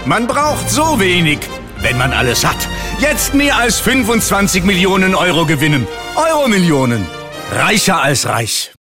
Man braucht so wenig, wenn man alles hat. Jetzt mehr als 25 Millionen Euro gewinnen. Euro-Millionen. Reicher als reich.